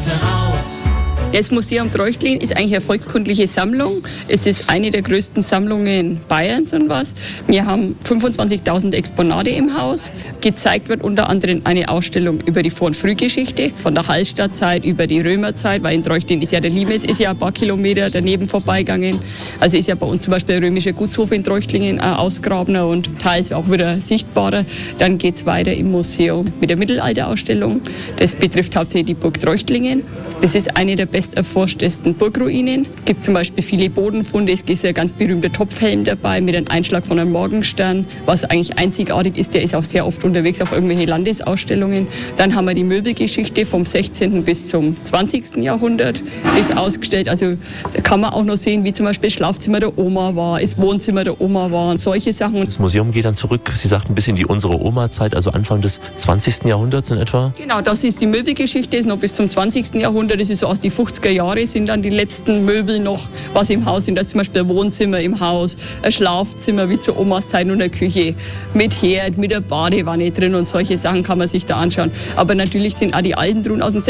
alte Haus. Das Museum Treuchtlingen ist eigentlich eine volkskundliche Sammlung. Es ist eine der größten Sammlungen Bayerns und was. Wir haben 25.000 Exponate im Haus. Gezeigt wird unter anderem eine Ausstellung über die Vor- und Frühgeschichte, von der Hallstattzeit über die Römerzeit, weil in Treuchtlingen ist ja der Limes, ist ja ein paar Kilometer daneben vorbeigegangen. Also ist ja bei uns zum Beispiel der römische Gutshof in Treuchtlingen ausgrabener und teils auch wieder sichtbarer. Dann geht es weiter im Museum mit der Mittelalterausstellung. Das betrifft hauptsächlich die Burg Treuchtlingen. Das ist eine der best erforschtesten Burgruinen. Es gibt zum Beispiel viele Bodenfunde. Es ist ein ganz berühmter Topfhelm dabei mit einem Einschlag von einem Morgenstern. Was eigentlich einzigartig ist, der ist auch sehr oft unterwegs auf irgendwelche Landesausstellungen. Dann haben wir die Möbelgeschichte vom 16. bis zum 20. Jahrhundert ist ausgestellt. Also da kann man auch noch sehen, wie zum Beispiel das Schlafzimmer der Oma war, das Wohnzimmer der Oma war und solche Sachen. Das Museum geht dann zurück, Sie sagten, bis in die unsere Oma-Zeit, also Anfang des 20. Jahrhunderts in etwa? Genau, das ist die Möbelgeschichte, ist noch bis zum 20. Jahrhundert. Das ist so aus den 50er Jahren sind dann die letzten Möbel noch, was im Haus sind. Da ist zum Beispiel ein Wohnzimmer im Haus, ein Schlafzimmer wie zur Omas Zeit und eine Küche mit Herd, mit der Badewanne drin und solche Sachen kann man sich da anschauen. Aber natürlich sind auch die alten Truhen aus dem